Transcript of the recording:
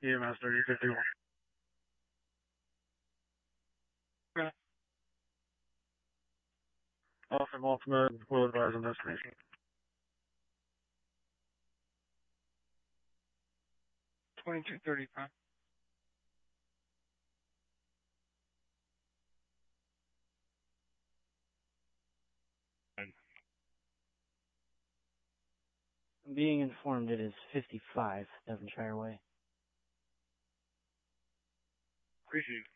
EMS 3051. Okay. Officer Multimed will advise on destination. 2235. I'm being informed it is 55 Devonshire Way. Appreciate it.